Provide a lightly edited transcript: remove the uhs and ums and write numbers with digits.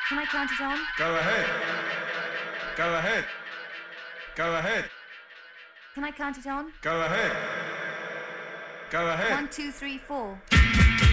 Can I count it on? Go ahead. Go ahead. Go ahead. Can I count it on? Go ahead. Go ahead. 1, 2, 3, 4.